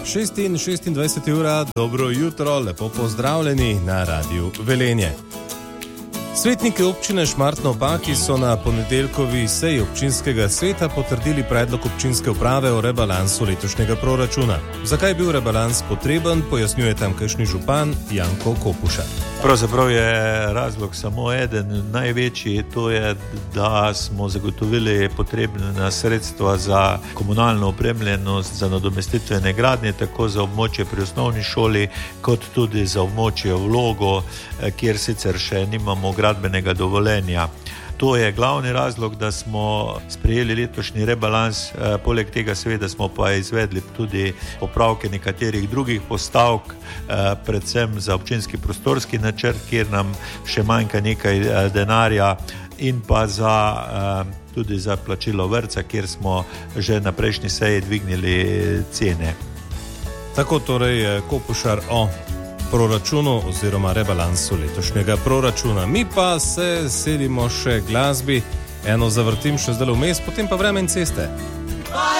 6:26 ura, dobro jutro, lepo pozdravljeni na Radiu Velenje. Svetniki občine Šmartno ob Paki so na ponedeljkovi seji občinskega sveta potrdili predlog občinske uprave o rebalansu letošnjega proračuna. Zakaj je bil rebalans potreben, pojasnjuje tamkajšnji župan Janko Kopušar. Pravzaprav je razlog samo eden, največji, to je, da smo zagotovili potrebna sredstva za komunalno opremljenost, za nadomestitvene gradnje, tako za območje pri osnovni šoli, kot tudi za območje Vlogo, kjer sicer še nimamo gradbenega dovoljenja. To je glavni razlog, da smo sprejeli letošnji rebalans, poleg tega seveda smo pa izvedli tudi popravke nekaterih drugih postavk, predvsem za občinski prostorski načrt, kjer nam še manjka nekaj denarja, in pa tudi za plačilo vrtca, kjer smo že na prejšnji seji dvignili cene. Tako torej Kopušar o proračunu oziroma rebalansu letošnjega proračuna. Mi pa se selimo še glasbi, eno zavrtim še zdaj vmes, potem pa vremen ceste.